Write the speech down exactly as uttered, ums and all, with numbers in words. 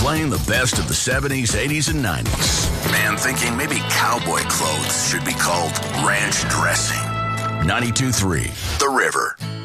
Playing the best of the seventies, eighties, and nineties. Man thinking maybe cowboy clothes should be called ranch dressing. ninety-two point three The River.